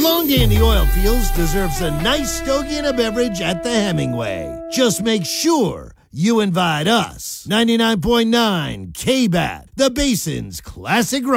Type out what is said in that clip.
long day in the oil fields deserves a nice stogie and a beverage at the Hemingway. Just make sure you invite us. 99.9 KBAT, the Basin's classic rock.